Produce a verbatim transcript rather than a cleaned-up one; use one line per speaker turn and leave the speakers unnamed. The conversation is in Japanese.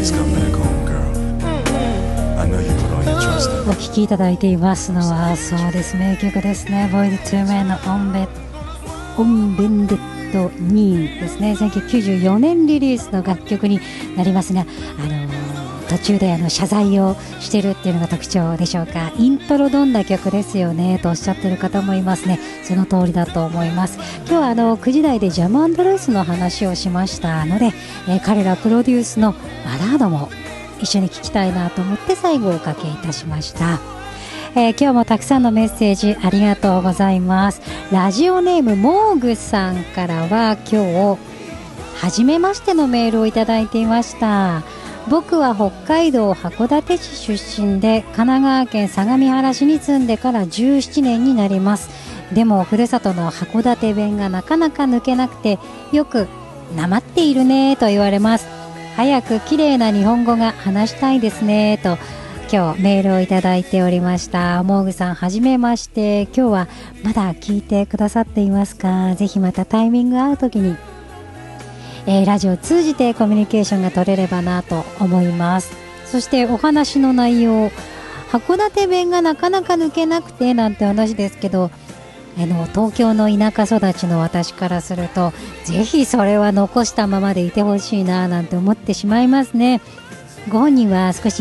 お聴きいただいていますのは、そうです、名曲ですね。ボイド・トゥーメンのオンベオンベンデッドにですね、せんきゅうひゃくきゅうじゅうよねんリリースの楽曲になりますが、あのー、途中であの謝罪をしてるっていうのが特徴でしょうか。イントロどんな曲ですよねとおっしゃってる方もいますね。その通りだと思います。今日はあのくじ台でジャム&ルースの話をしましたので、えー、彼らプロデュースのバラードも一緒に聴きたいなと思って最後おかけいたしました。えー、今日もたくさんのメッセージありがとうございます。ラジオネームモーグさんからは今日初めましてのメールをいただいていました。僕は北海道函館市出身で神奈川県相模原市に住んでからじゅうななねんになります。でもふるさとの函館弁がなかなか抜けなくて、よくなまっているねと言われます。早く綺麗な日本語が話したいですねと今日メールをいただいておりました。モーグさんはじめまして。今日はまだ聞いてくださっていますか？ぜひまたタイミング合うときに、えー、ラジオを通じてコミュニケーションが取れればなと思います。そしてお話の内容、函館弁がなかなか抜けなくてなんて話ですけど、あの東京の田舎育ちの私からすると、ぜひそれは残したままでいてほしいななんて思ってしまいますね。ご本人は少し